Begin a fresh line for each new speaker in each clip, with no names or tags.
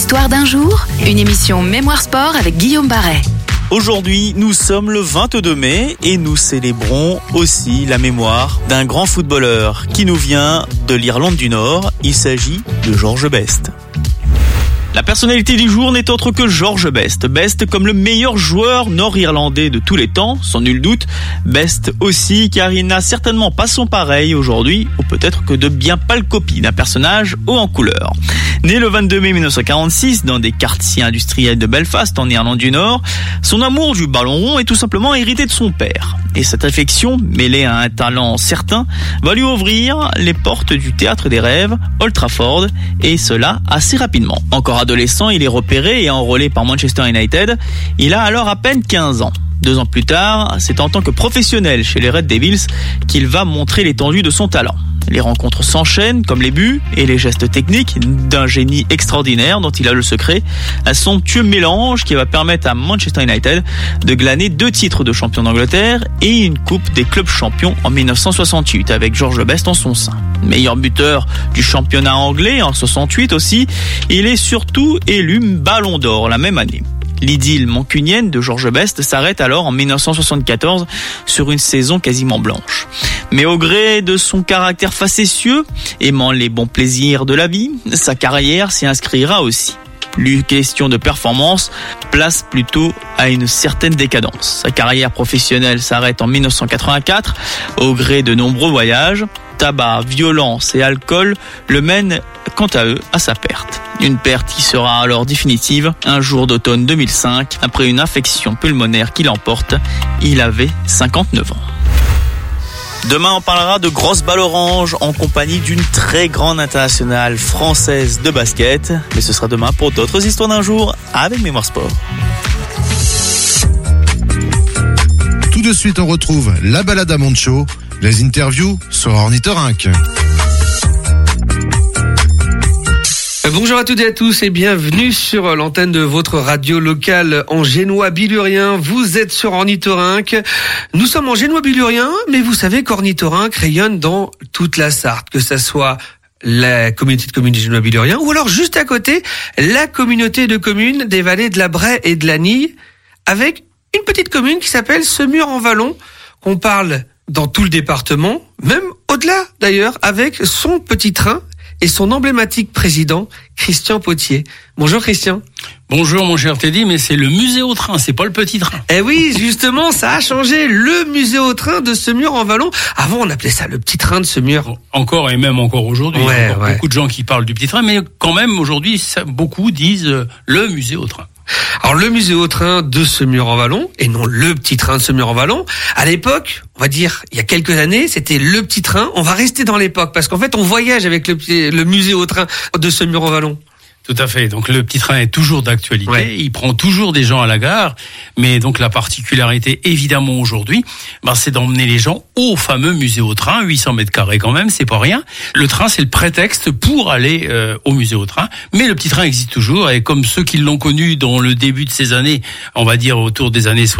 L'histoire d'un jour, une émission Mémoire Sport avec Guillaume Barret.
Aujourd'hui, nous sommes le 22 mai et nous célébrons aussi la mémoire d'un grand footballeur qui nous vient de l'Irlande du Nord. Il s'agit de George Best. La personnalité du jour n'est autre que George Best. Best comme le meilleur joueur nord-irlandais de tous les temps, sans nul doute. Best aussi car il n'a certainement pas son pareil aujourd'hui, ou peut-être que de bien pâles copies d'un personnage haut en couleur. Né le 22 mai 1946 dans des quartiers industriels de Belfast en Irlande du Nord, son amour du ballon rond est tout simplement hérité de son père. Et cette affection, mêlée à un talent certain, va lui ouvrir les portes du théâtre des rêves, Old Trafford, et cela assez rapidement. Encore adolescent, il est repéré et enrôlé par Manchester United. Il a alors à peine 15 ans. 2 ans plus tard, c'est en tant que professionnel chez les Red Devils qu'il va montrer l'étendue de son talent. Les rencontres s'enchaînent, comme les buts et les gestes techniques d'un génie extraordinaire dont il a le secret. Un somptueux mélange qui va permettre à Manchester United de glaner 2 titres de champion d'Angleterre et une coupe des clubs champions en 1968 avec George Best en son sein. Meilleur buteur du championnat anglais en 68 aussi, il est surtout élu Ballon d'Or la même année. L'idylle mancunienne de George Best s'arrête alors en 1974 sur une saison quasiment blanche. Mais au gré de son caractère facétieux, aimant les bons plaisirs de la vie, sa carrière s'y inscrira aussi. Plus question de performance, place plutôt à une certaine décadence. Sa carrière professionnelle s'arrête en 1984 au gré de nombreux voyages. Tabac, violence et alcool le mènent quant à eux à sa perte. Une perte qui sera alors définitive un jour d'automne 2005 après une infection pulmonaire qui l'emporte. Il avait 59 ans. Demain, on parlera de grosses balles oranges en compagnie d'une très grande internationale française de basket. Mais ce sera demain pour d'autres histoires d'un jour avec Mémoire Sport.
Tout de suite, on retrouve la balade à Moncho, les interviews sur Ornithorynque.
Bonjour à toutes et à tous et bienvenue sur l'antenne de votre radio locale en génois bilurien. Vous êtes sur Ornithorynque. Nous sommes en génois bilurien, mais vous savez qu'Ornithorynque rayonne dans toute la Sarthe, que ça soit la communauté de communes du génois bilurien ou alors juste à côté, la communauté de communes des vallées de la Braie et de la Nille, avec une petite commune qui s'appelle Semur-en-Vallon, qu'on parle dans tout le département, même au-delà d'ailleurs, avec son petit train et son emblématique président, Christian Potier. Bonjour Christian.
Bonjour mon cher Teddy, mais c'est le musée au train, c'est pas le petit train.
Eh oui, justement, ça a changé, le musée au train de Semur-en-Vallon. Avant, on appelait ça le petit train de Semur.
Encore et même encore aujourd'hui, il y a beaucoup de gens qui parlent du petit train, mais quand même aujourd'hui, beaucoup disent le musée au train.
Alors le musée au train de Semur-en-Vallon, et non le petit train de Semur-en-Vallon, à l'époque, on va dire, il y a quelques années, c'était le petit train. On va rester dans l'époque, parce qu'en fait, on voyage avec le musée au train de Semur-en-Vallon.
Tout à fait. Donc le petit train est toujours d'actualité. Ouais. Il prend toujours des gens à la gare. Mais donc la particularité, évidemment aujourd'hui, c'est d'emmener les gens au fameux musée au train, 800 mètres carrés quand même, c'est pas rien. Le train, c'est le prétexte pour aller au musée au train. Mais le petit train existe toujours. Et comme ceux qui l'ont connu dans le début de ces années, on va dire autour des années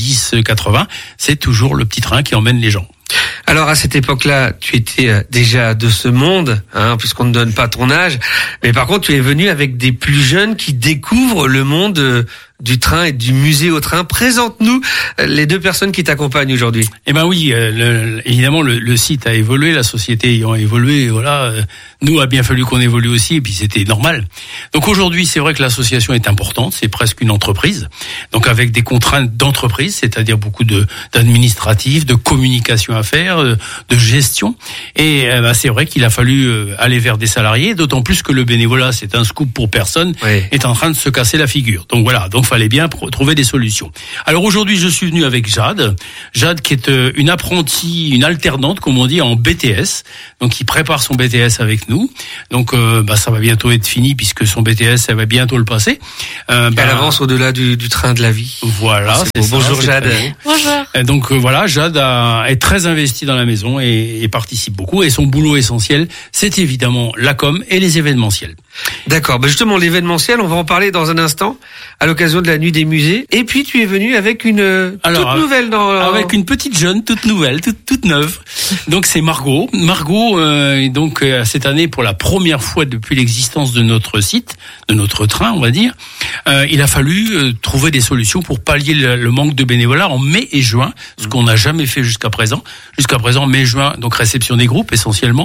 70-80, c'est toujours le petit train qui emmène les gens.
Alors à cette époque-là, tu étais déjà de ce monde, puisqu'on ne donne pas ton âge. Mais par contre, tu es venu avec des plus jeunes qui découvrent le monde du train et du musée au train. Présente-nous les 2 personnes qui t'accompagnent aujourd'hui.
Eh ben oui, évidemment le site a évolué, la société ayant évolué, voilà. Nous a bien fallu qu'on évolue aussi, et puis c'était normal. Donc aujourd'hui, c'est vrai que l'association est importante, c'est presque une entreprise. Donc avec des contraintes d'entreprise, c'est-à-dire beaucoup d'administratifs, de communication à faire, de gestion. Et c'est vrai qu'il a fallu aller vers des salariés, d'autant plus que le bénévolat, c'est un scoop pour personne, est en train de se casser la figure. Donc voilà, donc fallait bien trouver des solutions. Alors aujourd'hui, je suis venu avec Jade qui est une apprentie, une alternante, comme on dit, en BTS, donc qui prépare son BTS avec nous. Donc ça va bientôt être fini puisque son BTS, elle va bientôt le passer.
Elle avance au-delà du train de la vie.
Voilà.
C'est bonjour Jade.
Bonjour.
Donc voilà, Jade est très investie dans la maison et participe beaucoup. Et son boulot essentiel, c'est évidemment la com et les événementiels.
D'accord. Justement, l'événementiel, on va en parler dans un instant, à l'occasion de la nuit des musées. Et puis, tu es venu avec une toute nouvelle
avec une petite jeune, toute nouvelle, toute neuve. Donc, c'est Margot. Margot, Margot, donc cette année, pour la première fois depuis l'existence de notre site, de notre train, on va dire, il a fallu trouver des solutions pour pallier le manque de bénévolat en mai et juin, ce qu'on n'a jamais fait jusqu'à présent. Jusqu'à présent, mai-juin, donc réception des groupes essentiellement.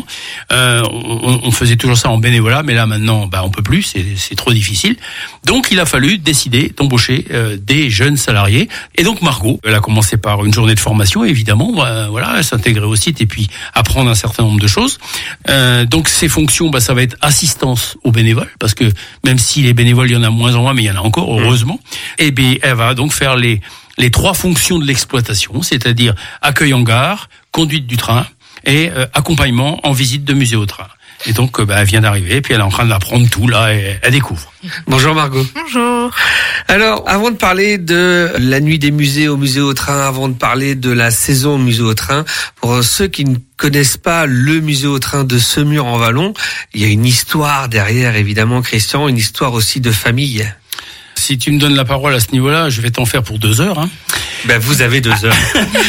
On faisait toujours ça en bénévolat, mais là maintenant, on peut plus, c'est trop difficile. Donc il a fallu décider d'embaucher des jeunes salariés. Et donc Margot, elle a commencé par une journée de formation, évidemment, voilà, s'intégrer au site et puis apprendre un certain nombre de choses. Donc ces fonctions, ça va être assistance aux bénévoles, parce que même si les bénévoles, il y en a moins en moins, mais il y en a encore, heureusement. Et bien, elle va donc faire les 3 fonctions de l'exploitation, c'est-à-dire accueil en gare, conduite du train et accompagnement en visite de musée au train. Et donc, elle vient d'arriver, et puis elle est en train d'apprendre tout, là, et elle découvre.
Bonjour Margot.
Bonjour.
Alors, avant de parler de la nuit des musées au musée au train, avant de parler de la saison au musée au train, pour ceux qui ne connaissent pas le musée au train de Semur-en-Vallon, il y a une histoire derrière, évidemment, Christian, une histoire aussi de famille.
Si tu me donnes la parole à ce niveau-là, je vais t'en faire pour 2 heures.
Vous avez 2 heures.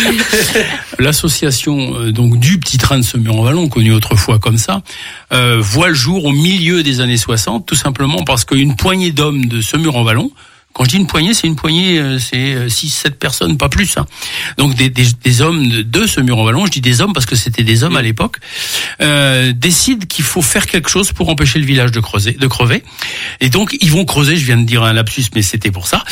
L'association donc du petit train de Semur-en-Vallon, connu autrefois comme ça, voit le jour au milieu des années 60, tout simplement parce qu'une poignée d'hommes de Semur-en-Vallon, quand je dis une poignée, c'est 6-7 personnes, pas plus. Donc des hommes de Semur-en-Vallon, je dis des hommes parce que c'était des hommes à l'époque, décident qu'il faut faire quelque chose pour empêcher le village de crever. Et donc ils vont creuser, je viens de dire un lapsus, mais c'était pour ça,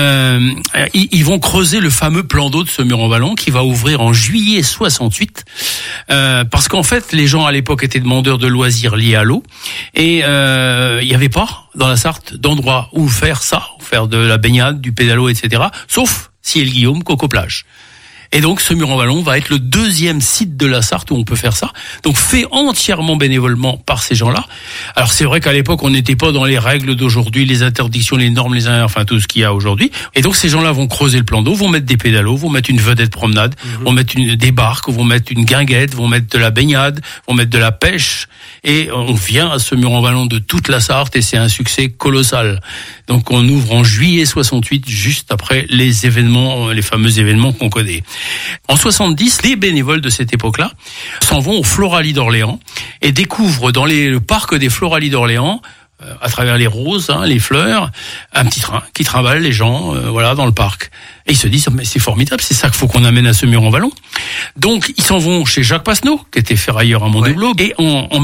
ils vont creuser le fameux plan d'eau de Semur-en-Vallon qui va ouvrir en juillet 68, parce qu'en fait les gens à l'époque étaient demandeurs de loisirs liés à l'eau, et il n'y avait pas dans la Sarthe d'endroit où faire ça, faire de la baignade, du pédalo, etc., sauf Ciel-Guillaume, Coco-Plage. Et donc, Semur-en-Vallon va être le 2e site de la Sarthe où on peut faire ça. Donc, fait entièrement bénévolement par ces gens-là. Alors, c'est vrai qu'à l'époque, on n'était pas dans les règles d'aujourd'hui, les interdictions, les normes, tout ce qu'il y a aujourd'hui. Et donc, ces gens-là vont creuser le plan d'eau, vont mettre des pédalos, vont mettre une vedette promenade, vont mettre des barques, vont mettre une guinguette, vont mettre de la baignade, vont mettre de la pêche. Et on vient à Semur-en-Vallon de toute la Sarthe et c'est un succès colossal. Donc, on ouvre en juillet 68, juste après les événements, les fameux événements qu'on connaît. En 70, les bénévoles de cette époque-là s'en vont au Floralie d'Orléans et découvrent dans le parc des Floralies d'Orléans, à travers les roses, les fleurs, un petit train qui trimballe les gens, dans le parc. Et ils se disent, mais c'est formidable, c'est ça qu'il faut qu'on amène à Semur-en-Vallon. Donc, ils s'en vont chez Jacques Pasneau, qui était ferrailleur à Mont-de-Blot, et en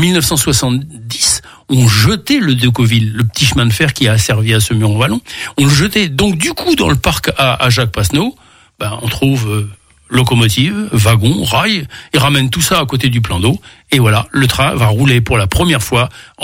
1970, on jetait le Decoville, le petit chemin de fer qui a servi à Semur-en-Vallon. On le jetait. Donc, du coup, dans le parc à Jacques Pasneau, on trouve locomotive, wagon, rail, ils ramènent tout ça à côté du plan d'eau, et voilà, le train va rouler pour la première fois en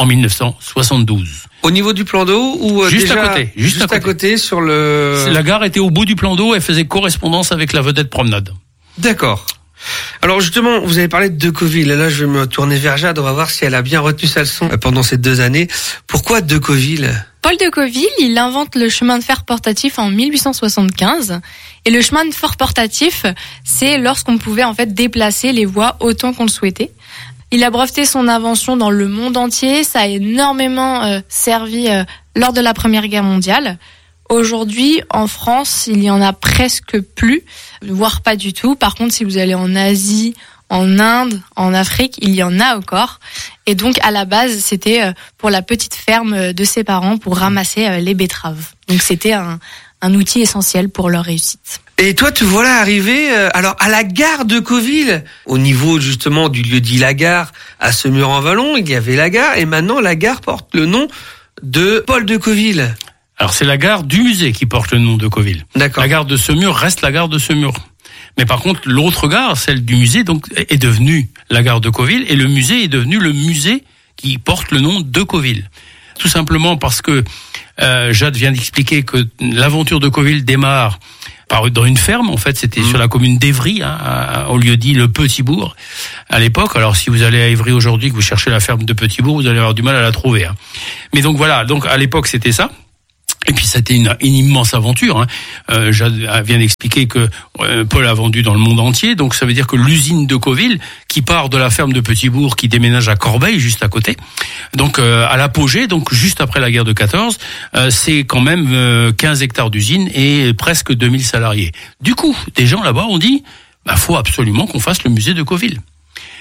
1972.
Au niveau du plan d'eau ou
juste
déjà
à côté, juste à côté
sur le...
La gare était au bout du plan d'eau, elle faisait correspondance avec la vedette promenade.
D'accord. Alors justement, vous avez parlé de Decoville, et là je vais me tourner vers Jade, on va voir si elle a bien retenu sa leçon pendant ces 2 années. Pourquoi Decoville ?
Paul Decoville, il invente le chemin de fer portatif en 1875. Et le chemin de fer portatif, c'est lorsqu'on pouvait en fait déplacer les voies autant qu'on le souhaitait. Il a breveté son invention dans le monde entier. Ça a énormément servi lors de la Première Guerre mondiale. Aujourd'hui, en France, il y en a presque plus, voire pas du tout. Par contre, si vous allez en Asie, en Inde, en Afrique, il y en a encore. Et donc, à la base, c'était pour la petite ferme de ses parents pour ramasser les betteraves. Donc, c'était un outil essentiel pour leur réussite.
Et toi, te voilà arrivé alors à la gare de Decoville, au niveau justement du lieu-dit la gare, à Semur-en-Vallon, il y avait la gare, et maintenant la gare porte le nom de Paul Decoville.
Alors c'est la gare du musée qui porte le nom de Decoville.
D'accord.
La gare de Semur reste la gare de Semur. Mais par contre, l'autre gare, celle du musée, donc est devenue la gare de Decoville, et le musée est devenu le musée qui porte le nom de Decoville. Tout simplement parce que Jade vient d'expliquer que l'aventure de Decoville démarre dans une ferme. En fait, c'était sur la commune d'Évry, au lieu-dit le Petit-Bourg à l'époque. Alors, si vous allez à Évry aujourd'hui, que vous cherchez la ferme de Petit-Bourg, vous allez avoir du mal à la trouver. Mais donc voilà, donc à l'époque, c'était ça. Et puis c'était une immense aventure. Jade vient d'expliquer que Paul a vendu dans le monde entier, donc ça veut dire que l'usine de Decoville, qui part de la ferme de Petit-Bourg, qui déménage à Corbeil, juste à côté, donc à l'apogée, donc juste après la guerre de 14, c'est quand même 15 hectares d'usine et presque 2000 salariés. Du coup, des gens là-bas ont dit, faut absolument qu'on fasse le musée de Decoville.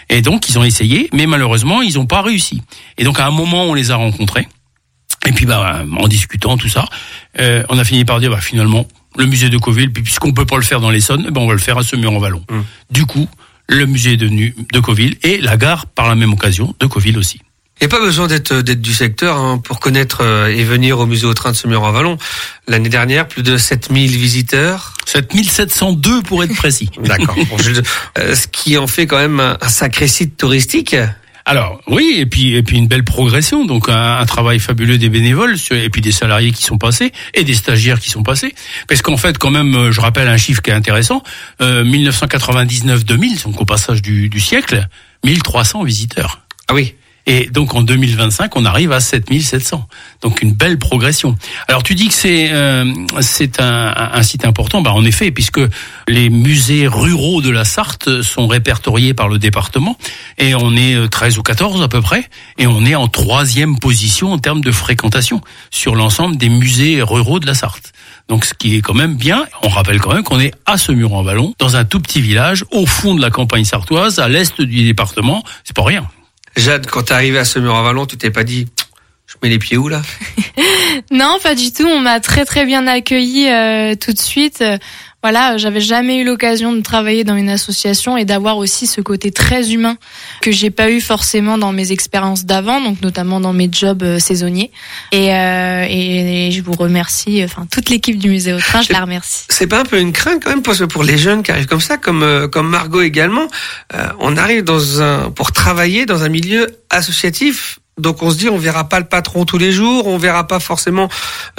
Et donc ils ont essayé, mais malheureusement ils n'ont pas réussi. Et donc à un moment on les a rencontrés. Et puis en discutant tout ça, on a fini par dire finalement le musée de Cauville, puis puisqu'on peut pas le faire dans l'Essonne, on va le faire à Semur-en-Vallon. Du coup, le musée est devenu de Cauville et la gare par la même occasion de Cauville aussi.
Il n'y a pas besoin d'être du secteur pour connaître et venir au musée au train de Semur-en-Vallon. L'année dernière, plus de 7000 visiteurs.
7702 pour être précis.
D'accord. Ce qui en fait quand même un sacré site touristique.
Alors oui, et puis une belle progression, donc un travail fabuleux des bénévoles et puis des salariés qui sont passés et des stagiaires qui sont passés, parce qu'en fait quand même, je rappelle un chiffre qui est intéressant, 1999-2000, donc au passage du siècle, 1300 visiteurs.
Ah oui.
Et donc en 2025, on arrive à 7700. Donc une belle progression. Alors tu dis que c'est un site important. En effet, puisque les musées ruraux de la Sarthe sont répertoriés par le département, et on est 13 ou 14 à peu près, et on est en 3e position en termes de fréquentation sur l'ensemble des musées ruraux de la Sarthe. Donc ce qui est quand même bien. On rappelle quand même qu'on est à Semur-en-Vallon, dans un tout petit village au fond de la campagne sartoise, à l'est du département. C'est pas rien.
Jade, quand t'es arrivé à Semur-en-Vallon, tu t'es pas dit je mets les pieds où là?
Non, pas du tout. On m'a très très bien accueilli tout de suite. Voilà, j'avais jamais eu l'occasion de travailler dans une association et d'avoir aussi ce côté très humain que j'ai pas eu forcément dans mes expériences d'avant, donc notamment dans mes jobs saisonniers. Et je vous remercie, toute l'équipe du musée au train, je la remercie.
C'est pas un peu une crainte quand même, parce que pour les jeunes qui arrivent comme ça, comme Margot également, on arrive pour travailler dans un milieu associatif. Donc on se dit on verra pas le patron tous les jours, on verra pas forcément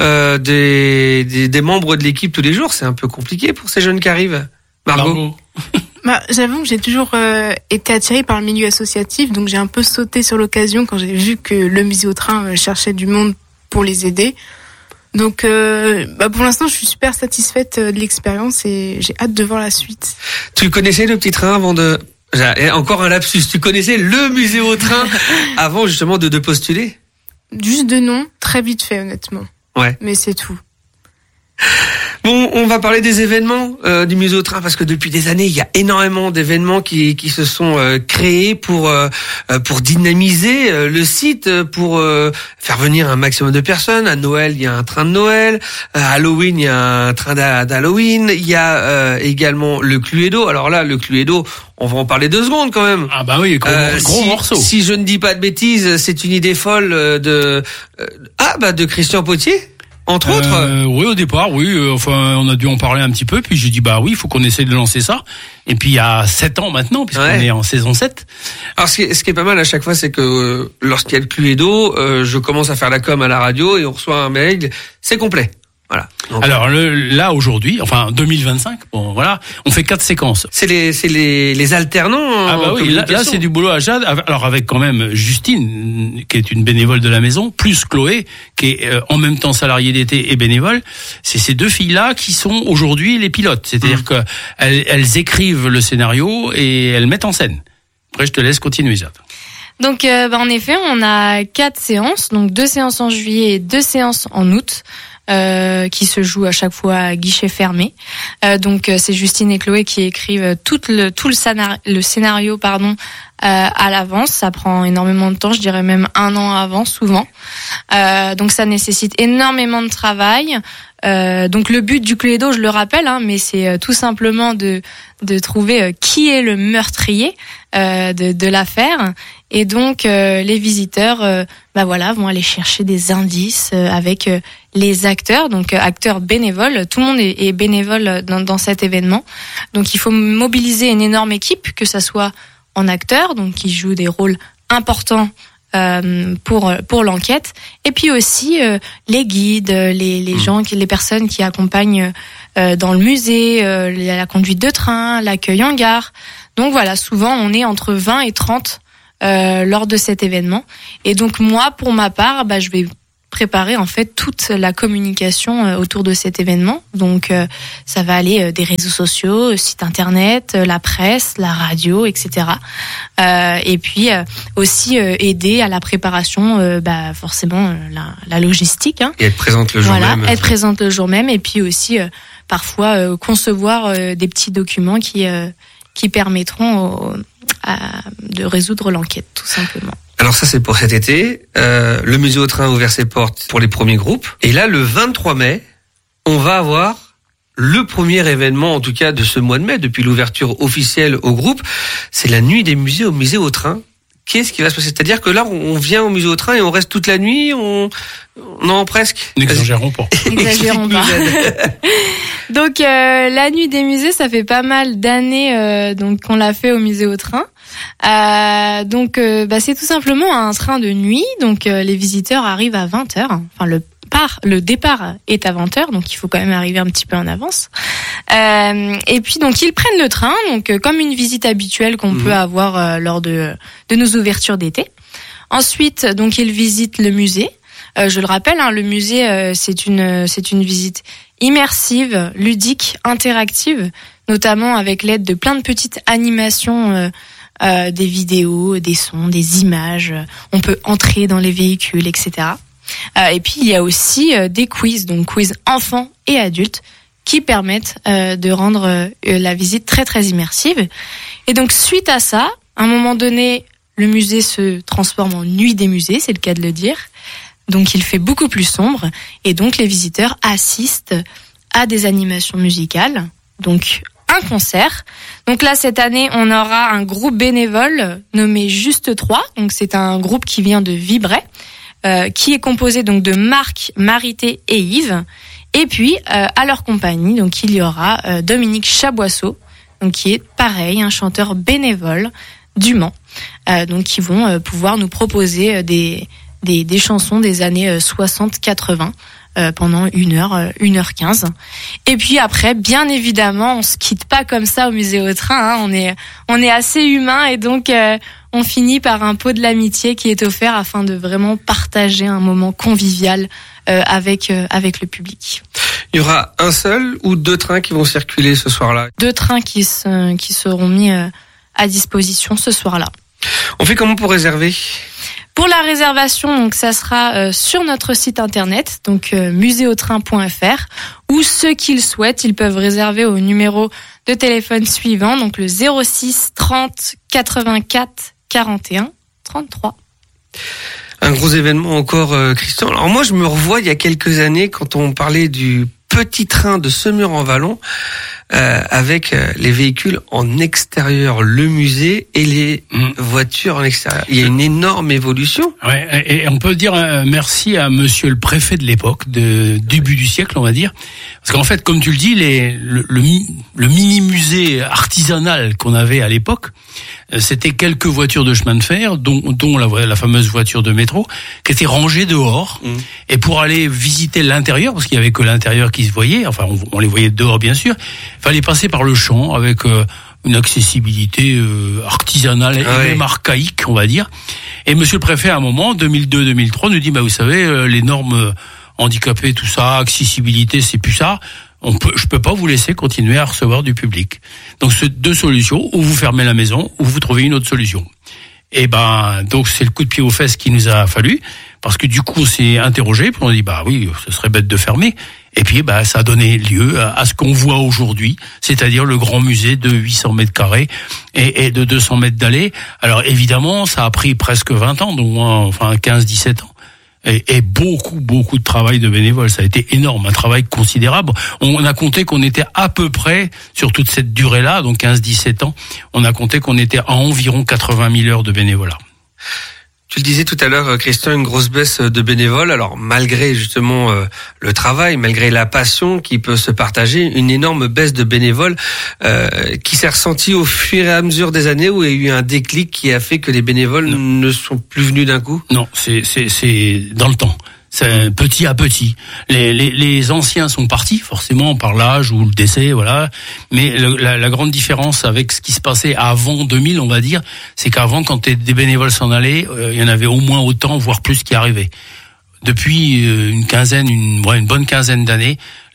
des membres de l'équipe tous les jours. C'est un peu compliqué pour ces jeunes qui arrivent. Margot.
J'avoue que j'ai toujours été attirée par le milieu associatif, donc j'ai un peu sauté sur l'occasion quand j'ai vu que le musée au train cherchait du monde pour les aider. Donc pour l'instant je suis super satisfaite de l'expérience et j'ai hâte de voir la suite.
Tu connaissais le petit train avant de... Encore un lapsus. Tu connaissais le musée au train avant justement de postuler?
Juste de nom, très vite fait honnêtement.
Ouais.
Mais c'est tout.
Bon, on va parler des événements du musée au train, parce que depuis des années, il y a énormément d'événements qui se sont créés pour dynamiser le site, pour faire venir un maximum de personnes. À Noël, il y a un train de Noël. À Halloween, il y a un train d'Halloween. Il y a également le Cluedo. Alors là, le Cluedo, on va en parler 2 secondes quand même.
Ah bah oui, gros morceau.
Si je ne dis pas de bêtises, c'est une idée folle de Christian Potier. Entre autres.
Oui, au départ, oui. On a dû en parler un petit peu. Puis j'ai dit, il faut qu'on essaie de lancer ça. Et puis il y a 7 ans maintenant, puisqu'on est en saison 7. Alors ce qui est pas mal à chaque fois, c'est que lorsqu'il y a le Cluedo, je commence à faire la com à la radio et on reçoit un mail, c'est complet. Voilà. Donc, alors là aujourd'hui, 2025, on fait 4 séquences. C'est les alternants. Ah bah oui, là c'est du boulot à Jade. Alors avec quand même Justine, qui est une bénévole de la maison, plus Chloé, qui est en même temps salariée d'été et bénévole. C'est ces 2 filles-là qui sont aujourd'hui les pilotes. C'est-à-dire que elles écrivent le scénario et elles mettent en scène. Après, je te laisse continuer, Jade.
Donc, en effet, on a 4 séances, donc 2 séances en juillet et 2 séances en août. Qui se joue à chaque fois à guichet fermé. Donc c'est Justine et Chloé qui écrivent tout le scénario à l'avance. Ça prend énormément de temps, je dirais même 1 an avant souvent. Donc ça nécessite énormément de travail. Donc le but du Cluedo, je le rappelle, mais c'est tout simplement de trouver qui est le meurtrier de l'affaire. Et donc les visiteurs vont aller chercher des indices avec les acteurs, donc acteurs bénévoles. Tout le monde est bénévole dans cet événement. Donc il faut mobiliser une énorme équipe, que ça soit en acteurs, donc qui jouent des rôles importants pour l'enquête, et puis aussi les guides, les gens, les personnes qui accompagnent dans le musée, la conduite de train, l'accueil en gare. Donc voilà, souvent on est entre 20 et 30 lors de cet événement. Et donc moi, pour ma part, je vais préparer en fait toute la communication autour de cet événement. Donc ça va aller des réseaux sociaux, site internet, la presse, la radio, etc. Et puis aussi aider à la préparation, forcément la logistique. Et être présente le jour même. Être présente le jour même, et puis aussi parfois concevoir des petits documents qui permettront de résoudre l'enquête, tout simplement.
Alors ça, c'est pour cet été. Le musée au train a ouvert ses portes pour les premiers groupes. Et là, le 23 mai, on va avoir le premier événement, en tout cas de ce mois de mai, depuis l'ouverture officielle au groupe. C'est la nuit des musées au musée au train. Qu'est-ce qui va se passer? C'est-à-dire que là, on vient au musée au train et on reste toute la nuit, non, presque.
N'exagérons pas.
N'exagérons pas. Donc, la nuit des musées, ça fait pas mal d'années donc qu'on l'a fait au musée au train. C'est tout simplement un train de nuit. Donc, les visiteurs arrivent à 20h. Enfin, le départ est à 20h, donc il faut quand même arriver un petit peu en avance. Et puis donc ils prennent le train, donc comme une visite habituelle qu'on peut avoir lors de nos ouvertures d'été. Ensuite, donc ils visitent le musée. Je le rappelle, le musée c'est une visite immersive, ludique, interactive, notamment avec l'aide de plein de petites animations. Des vidéos, des sons, des images. On peut entrer dans les véhicules, etc. Et puis il y a aussi des quiz, donc quiz enfants et adultes, qui permettent de rendre la visite très très immersive. Et donc suite à ça, à un moment donné, le musée se transforme en nuit des musées, c'est le cas de le dire. Donc il fait beaucoup plus sombre et donc les visiteurs assistent à des animations musicales, donc un concert. Donc là cette année, on aura un groupe bénévole nommé Juste 3. Donc c'est un groupe qui vient de Vibray. Qui est composé donc de Marc, Marité et Yves. Et puis à leur compagnie, donc il y aura Dominique Chaboisseau, donc qui est pareil, un chanteur bénévole du Mans. Donc qui vont pouvoir nous proposer des chansons des années 60-80 pendant 1h15. Et puis après, bien évidemment, on se quitte pas comme ça au musée au train. On est assez humain et donc on finit par un pot de l'amitié qui est offert afin de vraiment partager un moment convivial avec le public.
Il y aura un seul ou 2 trains qui vont circuler ce soir-là?
2 trains qui seront mis à disposition ce soir-là.
On fait comment pour réserver?
Pour la réservation, donc ça sera sur notre site internet, donc muséautrain.fr, ou ceux qui le souhaitent, ils peuvent réserver au numéro de téléphone suivant, donc le 06 30 84 41 33.
Un gros événement encore, Christian. Alors moi, je me revois il y a quelques années quand on parlait du petit train de Semur-en-Vallon avec les véhicules en extérieur, le musée et les voitures en extérieur. Il y a une énorme évolution.
Ouais, et on peut dire merci à monsieur le préfet de l'époque, du début du siècle, on va dire. Parce qu'en fait, comme tu le dis, le mini-musée artisanal qu'on avait à l'époque, c'était quelques voitures de chemin de fer, dont la fameuse voiture de métro, qui était rangée dehors. Et pour aller visiter l'intérieur, parce qu'il y avait que l'intérieur qui se voyait, enfin on les voyait dehors bien sûr, fallait passer par le champ avec une accessibilité artisanale et même archaïque, on va dire. Et monsieur le préfet, à un moment, 2002-2003, nous dit, vous savez, les normes handicapées, tout ça, accessibilité, c'est plus ça. Je peux pas vous laisser continuer à recevoir du public. Donc c'est 2 solutions, ou vous fermez la maison, ou vous trouvez une autre solution. Et donc c'est le coup de pied aux fesses qu'il nous a fallu, parce que du coup on s'est interrogé, puis on a dit oui, ce serait bête de fermer. Et puis ça a donné lieu à ce qu'on voit aujourd'hui, c'est-à-dire le grand musée de 800 mètres carrés et de 200 mètres d'allée. Alors évidemment, ça a pris presque 20 ans, donc 15-17 ans. Et beaucoup de travail de bénévoles. Ça a été énorme, un travail considérable. On a compté qu'on était à peu près, sur toute cette durée-là, donc 15-17 ans, on a compté qu'on était à environ 80 000 heures de bénévolat.
Tu le disais tout à l'heure, Christian, une grosse baisse de bénévoles. Alors, malgré justement le travail, malgré la passion qui peut se partager, une énorme baisse de bénévoles qui s'est ressentie au fur et à mesure des années, où il y a eu un déclic qui a fait que les bénévoles ne sont plus venus d'un coup.
Non, c'est dans le temps. C'est petit à petit. Les anciens sont partis, forcément, par l'âge ou le décès, voilà. Mais la grande différence avec ce qui se passait avant 2000, on va dire, c'est qu'avant, quand des bénévoles s'en allaient, il y en avait au moins autant, voire plus, qui arrivaient. Depuis une bonne quinzaine d'années,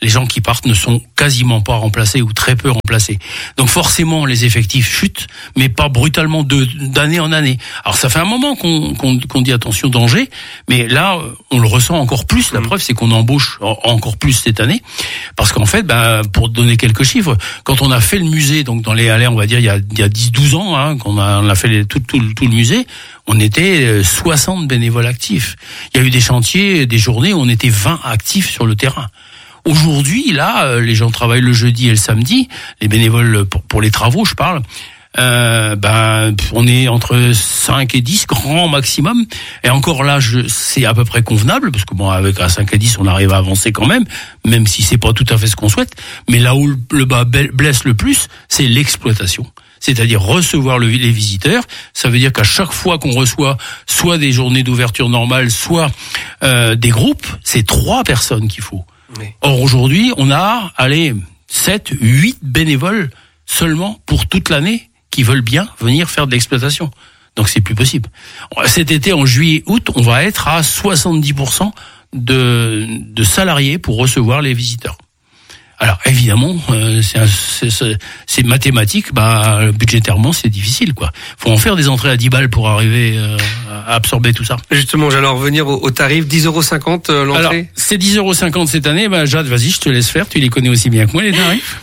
les gens qui partent ne sont quasiment pas remplacés ou très peu remplacés. Donc forcément, les effectifs chutent, mais pas brutalement d'année en année. Alors ça fait un moment qu'on dit attention, danger, mais là, on le ressent encore plus. La preuve, c'est qu'on embauche encore plus cette année, parce qu'en fait, pour donner quelques chiffres, quand on a fait le musée, donc dans les Halles, on va dire il y a 10-12 ans, hein, qu'on a fait tout le musée, on était 60 bénévoles actifs. Il y a eu des chantiers, des journées où on était 20 actifs sur le terrain. Aujourd'hui, là, les gens travaillent le jeudi et le samedi, les bénévoles pour les travaux, je parle. On est entre 5 et 10 grand maximum, et encore là c'est à peu près convenable, parce que avec à 5 et 10 on arrive à avancer quand même si c'est pas tout à fait ce qu'on souhaite. Mais là où le bas blesse le plus, c'est l'exploitation, c'est-à-dire recevoir les visiteurs. Ça veut dire qu'à chaque fois qu'on reçoit soit des journées d'ouverture normales, soit des groupes, c'est 3 personnes qu'il faut. Oui. Or aujourd'hui on a 7-8 bénévoles seulement pour toute l'année qui veulent bien venir faire de l'exploitation. Donc c'est plus possible. Cet été, en juillet-août, on va être à 70% de salariés pour recevoir les visiteurs. Alors évidemment, c'est mathématique, budgétairement c'est difficile, quoi. Faut en faire des entrées à 10 balles pour arriver à absorber tout ça.
Justement, j'allais en revenir au tarif, 10,50 € l'entrée.
Alors, c'est 10,50 € cette année. Jade, vas-y, je te laisse faire, tu les connais aussi bien que moi, les tarifs.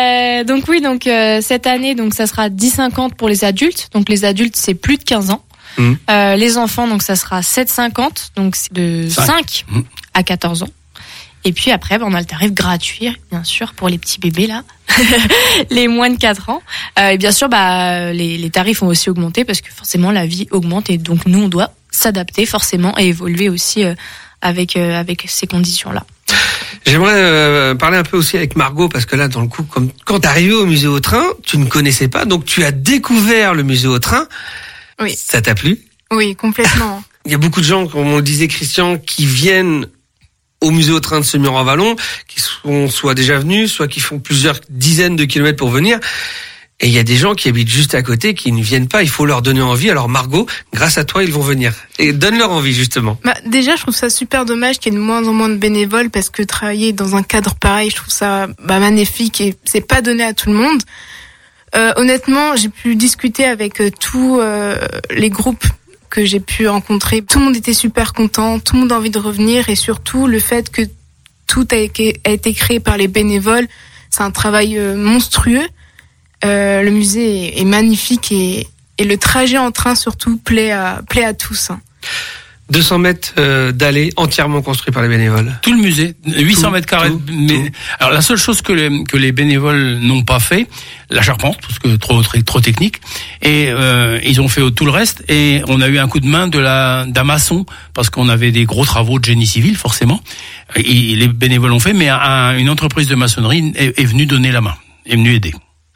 Cette année, ça sera 10,50 pour les adultes. Donc les adultes, c'est plus de 15 ans. Les enfants, donc ça sera 7,50, donc c'est de 5 à 14 ans. Et puis après, on a le tarif gratuit, bien sûr, pour les petits bébés là, les moins de 4 ans. Et bien sûr, les tarifs ont aussi augmenté parce que forcément la vie augmente, et donc nous on doit s'adapter forcément et évoluer aussi avec ces conditions-là.
J'aimerais parler un peu aussi avec Margot, parce que là, dans le coup, quand t'es arrivé au musée Autrin, tu ne connaissais pas, donc tu as découvert le musée Autrin.
Oui.
Ça t'a plu?
Oui, complètement.
Il y a beaucoup de gens, comme on le disait Christian, qui viennent au musée Autrin de Semur-en-Vallon, qui sont soit déjà venus, soit qui font plusieurs dizaines de kilomètres pour venir. Et il y a des gens qui habitent juste à côté, qui ne viennent pas. Il faut leur donner envie. Alors Margot, grâce à toi, ils vont venir. Et donne-leur envie, justement.
Déjà, je trouve ça super dommage qu'il y ait de moins en moins de bénévoles, parce que travailler dans un cadre pareil, je trouve ça magnifique, et c'est pas donné à tout le monde. Honnêtement, j'ai pu discuter avec tous les groupes que j'ai pu rencontrer. Tout le monde était super content, tout le monde a envie de revenir, et surtout le fait que tout a été créé par les bénévoles, c'est un travail monstrueux. Le musée est magnifique, et le trajet en train surtout plaît à tous.
200 mètres d'allées entièrement construits par les bénévoles.
Tout le musée, 800 mètres carrés. Alors la seule chose que les bénévoles n'ont pas fait, la charpente, parce que trop technique, et ils ont fait tout le reste, et on a eu un coup de main d'un maçon, parce qu'on avait des gros travaux de génie civil, forcément. Et les bénévoles ont fait, mais une entreprise de maçonnerie est venue donner la main, est venue aider.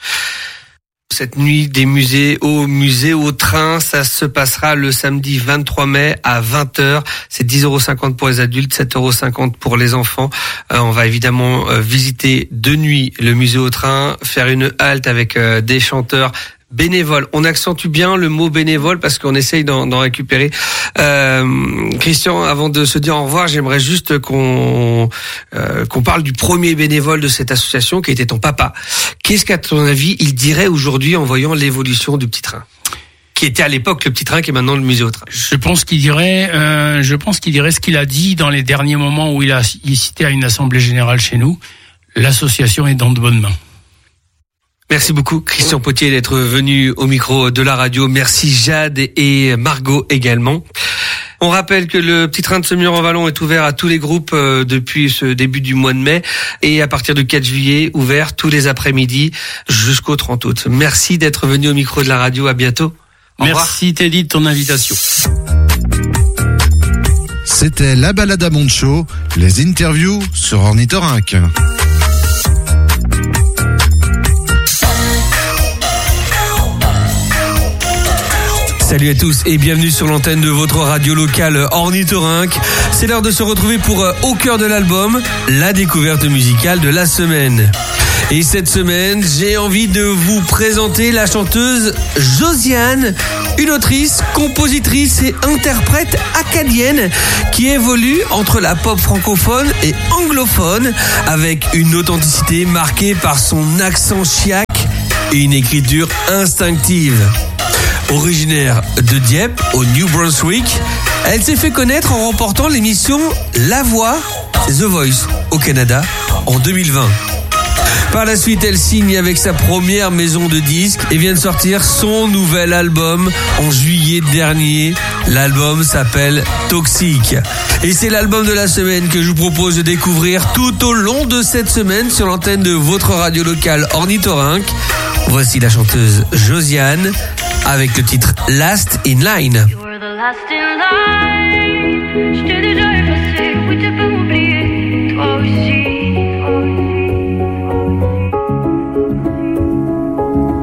Cette nuit des musées au musée Autrin, ça se passera le samedi 23 mai à 20h. C'est 10,50 € pour les adultes, 7,50 € pour les enfants. On va évidemment visiter de nuit le musée Autrin, faire une halte avec des chanteurs bénévoles. On accentue bien le mot bénévole parce qu'on essaye d'en récupérer. Christian, avant de se dire au revoir, j'aimerais juste qu'on parle du premier bénévole de cette association, qui était ton papa. Qu'est-ce qu'à ton avis il dirait aujourd'hui en voyant l'évolution du petit train, qui était à l'époque le petit train, qui est maintenant le musée Autrin?
Je pense qu'il dirait ce qu'il a dit dans les derniers moments où il citait à une assemblée générale chez nous. L'association est dans de bonnes mains.
Merci beaucoup Christian Potier d'être venu au micro de la radio. Merci Jade et Margot également. On rappelle que le petit train de Semur-en-Vallon est ouvert à tous les groupes depuis ce début du mois de mai, et à partir du 4 juillet, ouvert tous les après-midi jusqu'au 30 août. Merci d'être venu au micro de la radio. À bientôt.
Merci Teddy de ton invitation.
C'était la balade à Moncho, les interviews sur Ornithorynque.
Salut à tous et bienvenue sur l'antenne de votre radio locale Ornithorynque. C'est l'heure de se retrouver pour Au cœur de l'album, la découverte musicale de la semaine. Et cette semaine, j'ai envie de vous présenter la chanteuse Josiane, une autrice, compositrice et interprète acadienne qui évolue entre la pop francophone et anglophone avec une authenticité marquée par son accent chiac et une écriture instinctive. Originaire de Dieppe, au New Brunswick, elle s'est fait connaître en remportant l'émission La Voix, The Voice, au Canada, en 2020. Par la suite, elle signe avec sa première maison de disques et vient de sortir son nouvel album en juillet dernier. L'album s'appelle Toxique. Et c'est l'album de la semaine que je vous propose de découvrir tout au long de cette semaine sur l'antenne de votre radio locale Ornithorynque. Voici la chanteuse Josiane avec le titre Last in Line.
You were the last in line.